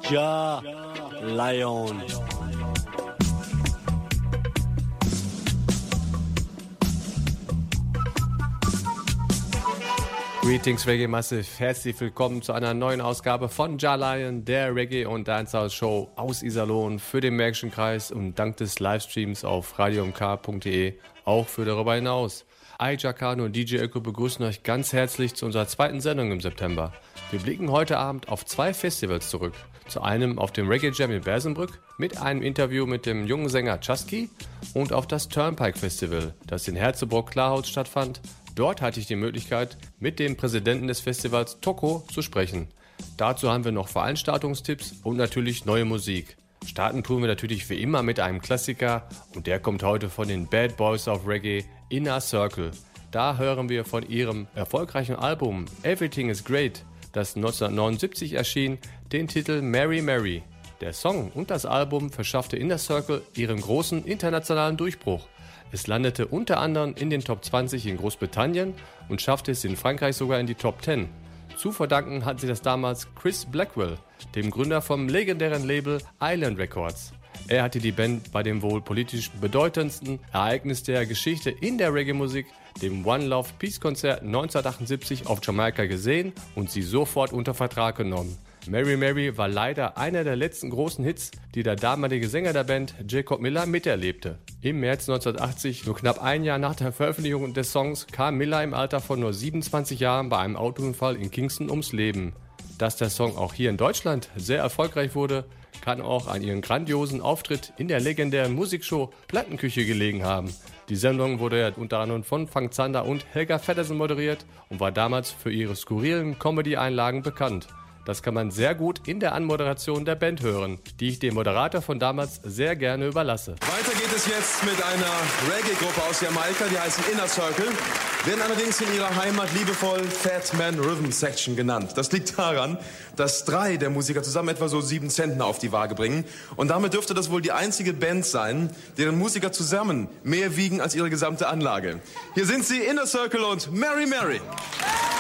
Ja Lion. Greetings Reggae Massive, herzlich willkommen zu einer neuen Ausgabe von Ja Lion, der Reggae- und Dancehall-Show aus Iserlohn für den Märkischen Kreis und dank des Livestreams auf radiomk.de auch für darüber hinaus. Jackano und DJ Öko begrüßen euch ganz herzlich zu unserer zweiten Sendung im September. Wir blicken heute Abend auf 2 Festivals zurück. Zu einem auf dem Reggae Jam in Bersenbrück mit einem Interview mit dem jungen Sänger Chusky und auf das Turnpike Festival, das in Herzebrock-Klarholz stattfand. Dort hatte ich die Möglichkeit, mit dem Präsidenten des Festivals Toko zu sprechen. Dazu haben wir noch Veranstaltungstipps und natürlich neue Musik. Starten tun wir natürlich wie immer mit einem Klassiker und der kommt heute von den Bad Boys of Reggae, Inner Circle. Da hören wir von ihrem erfolgreichen Album Everything is Great, das 1979 erschien, den Titel Mary Mary. Der Song und das Album verschaffte Inner Circle ihren großen internationalen Durchbruch. Es landete unter anderem in den Top 20 in Großbritannien und schaffte es in Frankreich sogar in die Top 10. Zu verdanken hat sie das damals Chris Blackwell, dem Gründer vom legendären Label Island Records. Er hatte die Band bei dem wohl politisch bedeutendsten Ereignis der Geschichte in der Reggae-Musik, dem One Love Peace Konzert 1978 auf Jamaika gesehen und sie sofort unter Vertrag genommen. Mary Mary war leider einer der letzten großen Hits, die der damalige Sänger der Band, Jacob Miller, miterlebte. Im März 1980, nur knapp ein Jahr nach der Veröffentlichung des Songs, kam Miller im Alter von nur 27 Jahren bei einem Autounfall in Kingston ums Leben. Dass der Song auch hier in Deutschland sehr erfolgreich wurde, kann auch an ihren grandiosen Auftritt in der legendären Musikshow Plattenküche gelegen haben. Die Sendung wurde ja unter anderem von Frank Zander und Helga Feddersen moderiert und war damals für ihre skurrilen Comedy-Einlagen bekannt. Das kann man sehr gut in der Anmoderation der Band hören, die ich dem Moderator von damals sehr gerne überlasse. Weiter geht es jetzt mit einer Reggae-Gruppe aus Jamaika, die heißen Inner Circle, werden allerdings in ihrer Heimat liebevoll Fat Man Rhythm Section genannt. Das liegt daran, dass 3 der Musiker zusammen etwa so 7 Zentner auf die Waage bringen. Und damit dürfte das wohl die einzige Band sein, deren Musiker zusammen mehr wiegen als ihre gesamte Anlage. Hier sind sie, Inner Circle und Mary Mary.